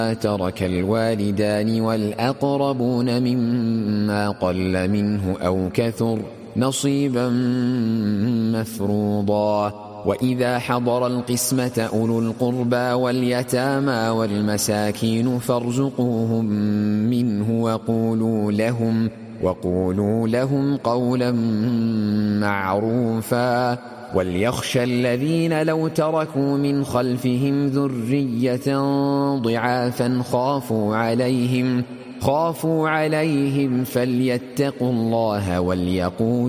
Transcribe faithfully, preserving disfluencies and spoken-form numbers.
ترك الوالدان والأقربون مما قل منه أو كثر نصيبا مفروضا. وإذا حضر القسمة أولو القربى واليتامى والمساكين فارزقوهم منه وقولوا لهم, وقولوا لهم قولا معروفا. وليخشى الذين لو تركوا من خلفهم ذرية ضعافا خافوا عليهم, خافوا عليهم فليتقوا الله وليقولوا